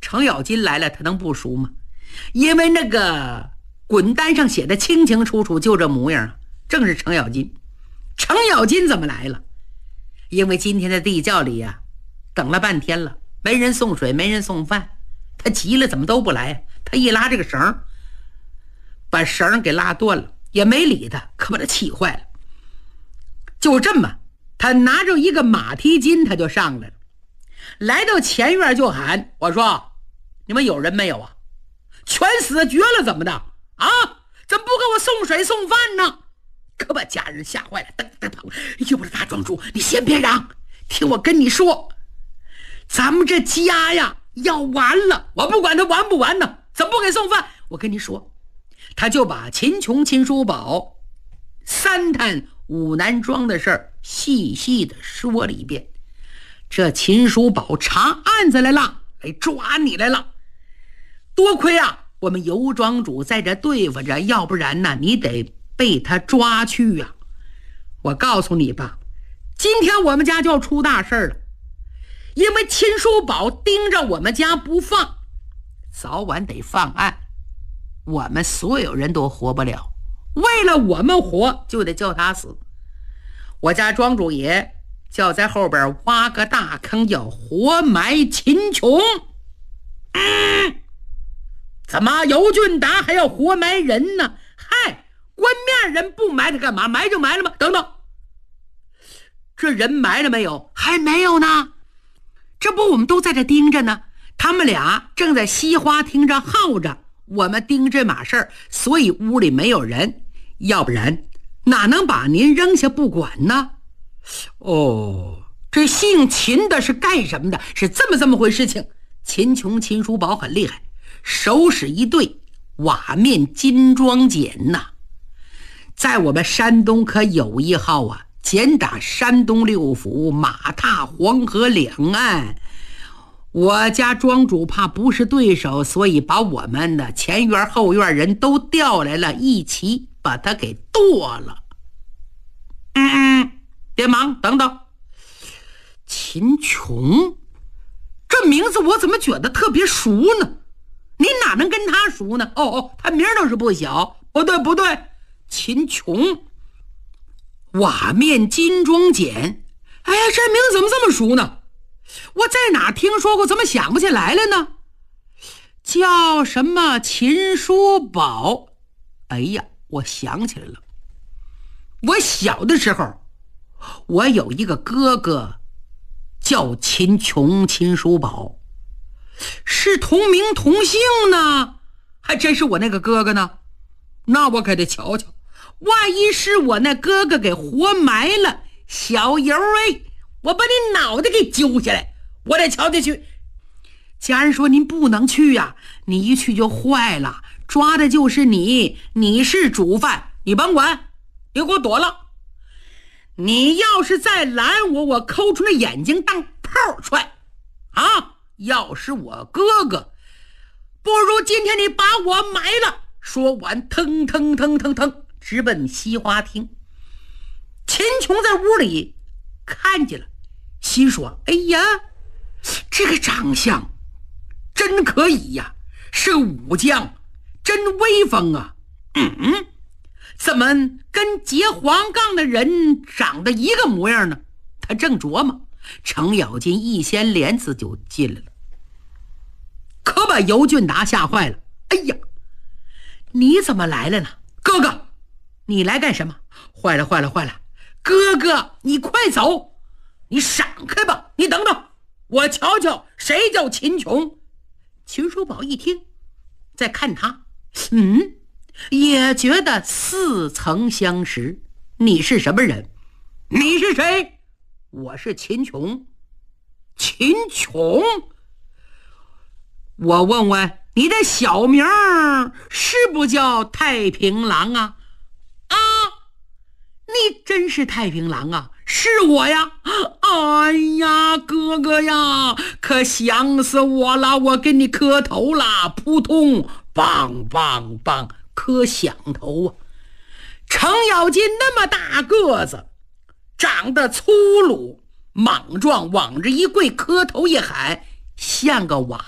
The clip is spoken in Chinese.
程咬金来了，他能不熟吗？因为那个滚单上写的清清楚楚，就这模样啊，正是程咬金。程咬金怎么来了？因为今天的地窖里啊，等了半天了，没人送水，没人送饭，他急了，怎么都不来？他一拉这个绳，把绳给拉断了，也没理他，可把他气坏了。就这么，他拿着一个马蹄筋，他就上来了，来到前院就喊：“我说，你们有人没有啊？全死绝了怎么的啊？怎么不给我送水送饭呢？”可把家人吓坏了，噔跑！哎呦，我的大庄主，你先别嚷，听我跟你说，咱们这家呀要完了！我不管他完不完呢，怎么不给送饭？我跟你说，他就把秦琼、秦叔宝三探武南庄的事儿细细的说了一遍。这秦叔宝查案子来了，来抓你来了。多亏啊，我们尤庄主在这对付着，要不然呢，你得被他抓去呀。我告诉你吧，今天我们家就要出大事了，因为秦叔宝盯着我们家不放，早晚得放案，我们所有人都活不了。为了我们活，就得叫他死。我家庄主爷就要在后边挖个大坑，要活埋秦琼。怎么尤俊达还要活埋人呢？嗨，官面人不埋他干嘛？埋就埋了吗？等等，这人埋了没有？还没有呢。这不我们都在这盯着呢，他们俩正在西花厅着耗着，我们盯这码事儿，所以屋里没有人，要不然哪能把您扔下不管呢？哦，这姓秦的是干什么的？是这么回事情。秦琼、秦叔宝很厉害，手使一对瓦面金装锏呐，在我们山东可有一号啊，简打山东六府，马踏黄河两岸。我家庄主怕不是对手，所以把我们的前院后院人都调来了，一起把他给剁了。别忙，等等。秦琼这名字我怎么觉得特别熟呢？你哪能跟他熟呢？哦，他名倒是不小。不对，秦琼瓦面金装锏，哎呀，这名字怎么这么熟呢？我在哪听说过，怎么想不起来了呢？叫什么秦叔宝？哎呀，我想起来了，我小的时候我有一个哥哥叫秦琼、秦叔宝，是同名同姓呢，还真是我那个哥哥呢。那我可得瞧瞧，万一是我那哥哥给活埋了，小油我把你脑袋给揪下来，我得瞧得去。家人说您不能去呀，你一去就坏了，抓的就是你，你是主犯，你甭管，你给我躲了。你要是再拦我，我抠出那眼睛当炮踹啊！要是我哥哥，不如今天你把我埋了。说完腾直奔西花厅。秦琼在屋里看见了，心说：哎呀，这个长相真可以呀，是武将，真威风啊。怎么跟结黄杠的人长得一个模样呢？他正琢磨，程咬金一掀帘子就进来了，可把尤俊达吓坏了。哎呀，你怎么来了呢？哥哥，你来干什么？坏了，哥哥你快走，你闪开吧，你等等，我瞧瞧谁叫秦琼。秦叔宝一听，再看他，也觉得似曾相识。你是什么人？你是谁？我是秦琼。秦琼？我问问你的小名是不叫太平郎啊？你真是太平郎啊？是我呀。哎呀，哥哥呀，可想死我了，我给你磕头了，扑通，棒，磕响头啊！程咬金那么大个子，长得粗鲁莽撞，往着一跪，磕头一喊，像个娃